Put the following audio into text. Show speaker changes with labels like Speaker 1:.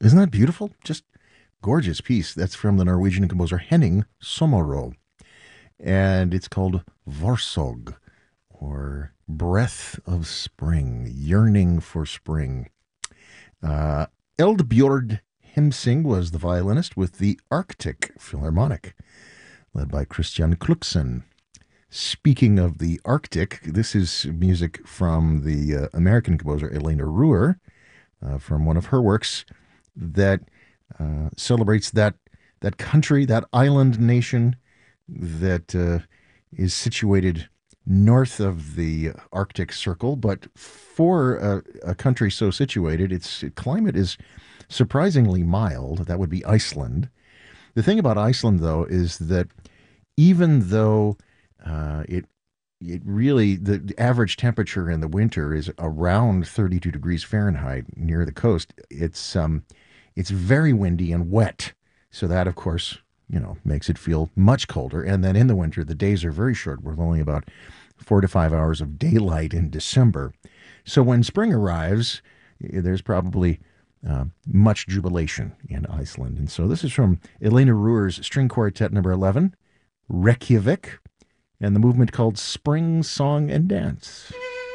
Speaker 1: Isn't that beautiful? Just gorgeous piece. That's from the Norwegian composer Henning Sommerå. And it's called Vorsog, or Breath of Spring, Yearning for Spring. Uh, Eldbjord Hemsing was the violinist with the Arctic Philharmonic, led by Christian Kluxen. Speaking of the Arctic, this is music from the American composer Elena Ruhr, from one of her works that celebrates that country, that island nation that is situated north of the Arctic Circle. But for a country so situated, its climate is surprisingly mild. That would be Iceland. The thing about Iceland, though, is that even though it really the average temperature in the winter is around 32 degrees Fahrenheit near the coast, it's very windy and wet. So that, of course, makes it feel much colder. And then in the winter, the days are very short, with only about 4 to 5 hours of daylight in December. So when spring arrives, there's probably much jubilation in Iceland. And so this is from Elena Ruhr's String Quartet number 11, Reykjavik, and the movement called Spring Song and Dance.